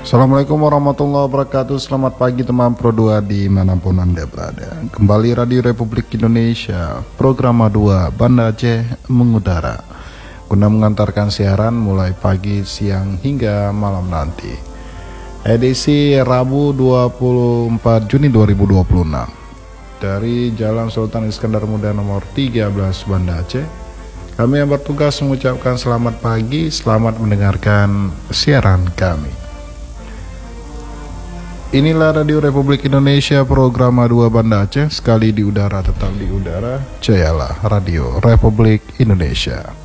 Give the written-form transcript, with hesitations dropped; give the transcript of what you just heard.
Assalamualaikum warahmatullahi wabarakatuh. Selamat pagi teman Pro 2 dimanapun Anda berada. Kembali Radio Republik Indonesia, program 2 Banda Aceh mengudara, guna mengantarkan siaran mulai pagi, siang hingga malam nanti. Edisi Rabu 24 Juni 2026 dari Jalan Sultan Iskandar Muda nomor 13 Banda Aceh. Kami yang bertugas mengucapkan selamat pagi, selamat mendengarkan siaran kami. Inilah Radio Republik Indonesia, program 2 Banda Aceh, sekali di udara tetap di udara. Jayalah Radio Republik Indonesia.